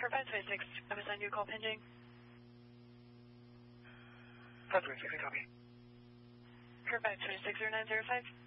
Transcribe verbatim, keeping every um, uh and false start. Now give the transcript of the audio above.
For five twenty-six, I'm assigned you a call pending. five twenty-six, I copy. For five twenty-six, zero nine zero five.